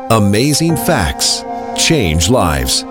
Amazing facts change lives.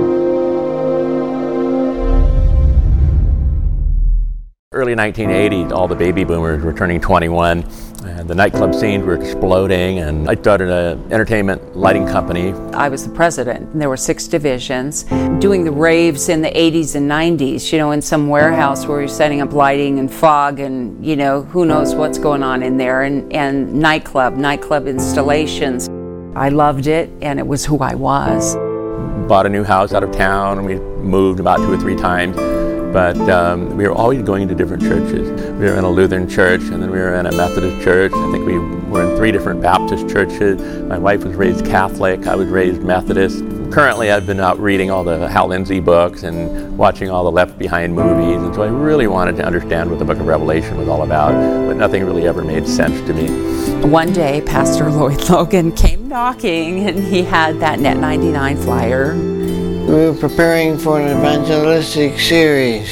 Early 1980s, all the baby boomers were turning 21, and the nightclub scenes were exploding, and I started an entertainment lighting company. I was the president, and there were 6 divisions, doing the raves in the 80s and 90s, in some warehouse where you're setting up lighting and fog and, who knows what's going on in there, and nightclub installations. I loved it, and it was who I was. Bought a new house out of town, and we moved about 2 or 3 times. But we were always going to different churches. We were in a Lutheran church, and then we were in a Methodist church. I think we were in 3 different Baptist churches. My wife was raised Catholic. I was raised Methodist. Currently, I've been out reading all the Hal Lindsey books and watching all the Left Behind movies, and so I really wanted to understand what the book of Revelation was all about, but nothing really ever made sense to me. One day, Pastor Lloyd Logan came knocking, and he had that Net 99 flyer. We were preparing for an evangelistic series,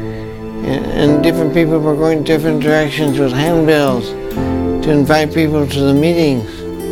and different people were going different directions with handbills to invite people to the meetings.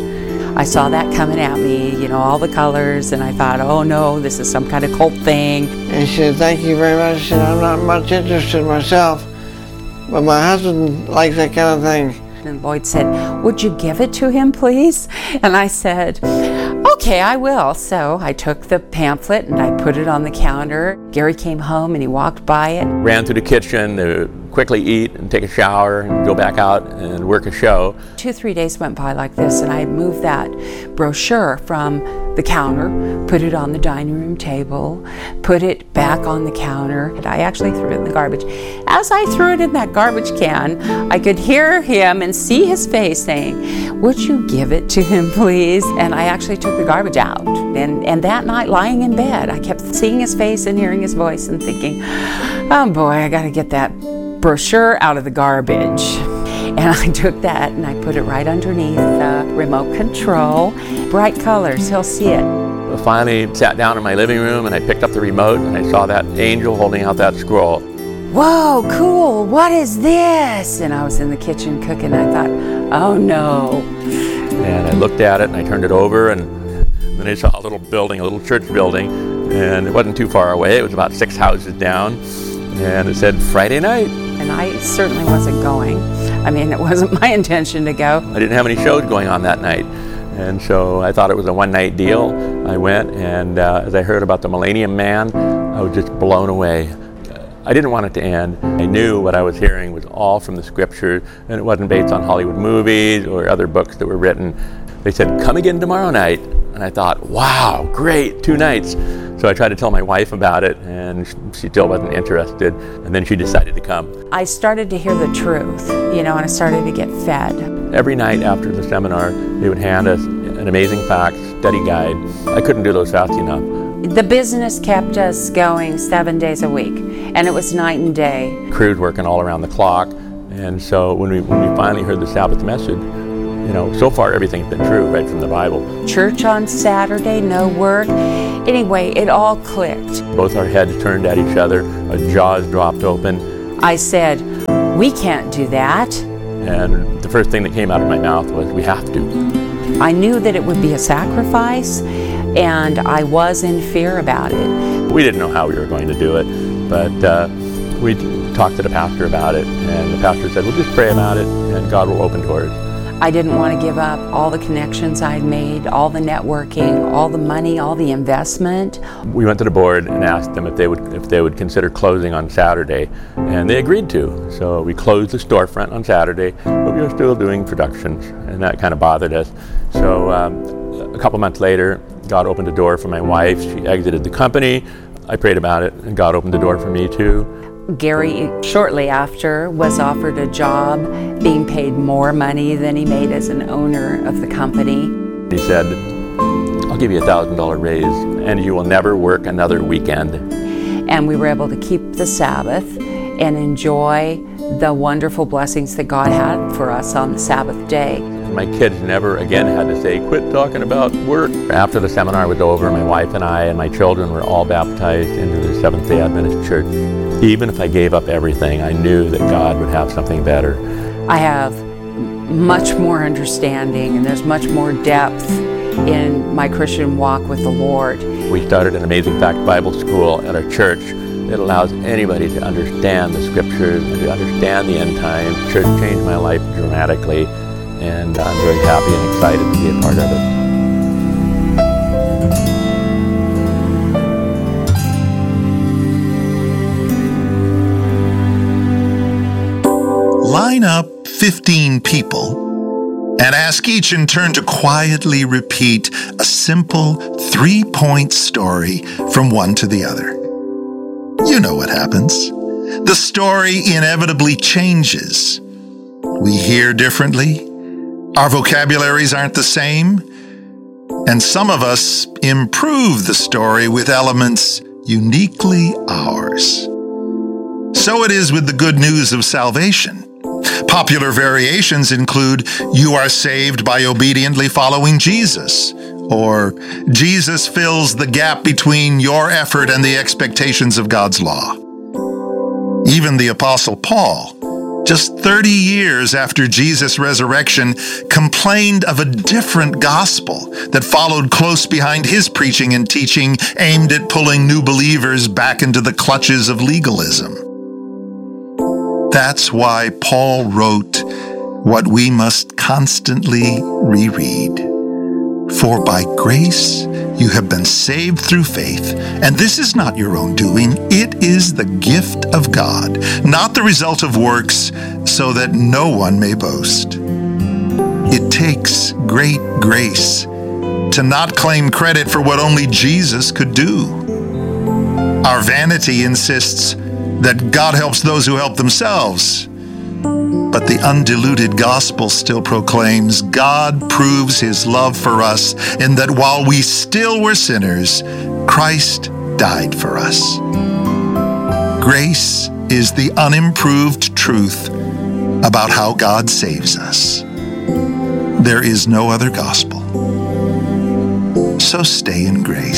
I saw that coming at me, all the colors, and I thought, oh no, this is some kind of cult thing. And she said, thank you very much. She said, I'm not much interested myself, but my husband likes that kind of thing. And Lloyd said, would you give it to him, please? And I said, okay, I will. So I took the pamphlet and I put it on the counter. Gary came home and he walked by it. Ran through the kitchen to quickly eat and take a shower and go back out and work a show. 2-3 days went by like this, and I moved that brochure from the counter, put it on the dining room table, put it back on the counter. And I actually threw it in the garbage. As I threw it in that garbage can, I could hear him and see his face saying, would you give it to him, please? And I actually took the garbage out. And that night, lying in bed, I kept seeing his face and hearing his voice and thinking, oh boy, I got to get that brochure out of the garbage. And I took that and I put it right underneath the remote control. Bright colors, he'll see it. I finally sat down in my living room and I picked up the remote and I saw that angel holding out that scroll. Whoa, cool, what is this? And I was in the kitchen cooking, and I thought, oh no. And I looked at it and I turned it over, and then I saw a little building, a little church building, and it wasn't too far away. It was about 6 houses down, and it said Friday night. And I certainly wasn't going. It wasn't my intention to go. I didn't have any shows going on that night, and so I thought it was a one-night deal. I went, and as I heard about the Millennium Man, I was just blown away. I didn't want it to end. I knew what I was hearing was all from the scriptures, and it wasn't based on Hollywood movies or other books that were written. They said, come again tomorrow night. And I thought, wow, great, 2 nights. So I tried to tell my wife about it, and she still wasn't interested. And then she decided to come. I started to hear the truth, and I started to get fed. Every night after the seminar, they would hand us an Amazing Facts study guide. I couldn't do those fast enough. The business kept us going 7 days a week, and it was night and day. Crews working all around the clock. And so when we finally heard the Sabbath message, so far everything's been true right from the Bible. Church on Saturday, no work. Anyway, it all clicked. Both our heads turned at each other, our jaws dropped open. I said, we can't do that. And the first thing that came out of my mouth was, we have to. I knew that it would be a sacrifice, and I was in fear about it. We didn't know how we were going to do it, but we talked to the pastor about it, and the pastor said, well, just pray about it, and God will open doors. I didn't want to give up all the connections I'd made, all the networking, all the money, all the investment. We went to the board and asked them if they would consider closing on Saturday, and they agreed to. So we closed the storefront on Saturday, but we were still doing productions, and that kind of bothered us. So a couple months later, God opened a door for my wife. She exited the company. I prayed about it, and God opened the door for me too. Gary, shortly after, was offered a job being paid more money than he made as an owner of the company. He said, I'll give you a $1,000 raise and you will never work another weekend. And we were able to keep the Sabbath and enjoy the wonderful blessings that God had for us on the Sabbath day. My kids never again had to say, quit talking about work. After the seminar was over, my wife and I and my children were all baptized into the Seventh-day Adventist Church. Even if I gave up everything, I knew that God would have something better. I have much more understanding, and there's much more depth in my Christian walk with the Lord. We started an Amazing Fact Bible School at our church that allows anybody to understand the Scriptures and to understand the end time. Church changed my life dramatically, and I'm very happy and excited to be a part of it. Line up 15 people and ask each in turn to quietly repeat a simple 3-point story from one to the other. You know what happens. The story inevitably changes. We hear differently. Our vocabularies aren't the same. And some of us improve the story with elements uniquely ours. So it is with the good news of salvation. Popular variations include, "You are saved by obediently following Jesus," or "Jesus fills the gap between your effort and the expectations of God's law." Even the Apostle Paul, just 30 years after Jesus' resurrection, complained of a different gospel that followed close behind his preaching and teaching aimed at pulling new believers back into the clutches of legalism. That's why Paul wrote what we must constantly reread. "For by grace you have been saved through faith, and this is not your own doing. It is the gift of God, not the result of works, so that no one may boast." It takes great grace to not claim credit for what only Jesus could do. Our vanity insists that God helps those who help themselves. But the undiluted gospel still proclaims God proves his love for us in that while we still were sinners, Christ died for us. Grace is the unimproved truth about how God saves us. There is no other gospel. So stay in grace.